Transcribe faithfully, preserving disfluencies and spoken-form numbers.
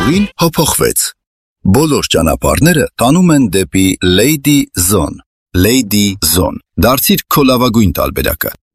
նույն հոփոխվեց։ Բոլոր ճանապարհները տանում են դեպի Lady Zone։ Lady Zone։ Դարձիր քո լավագույն տարբերակը։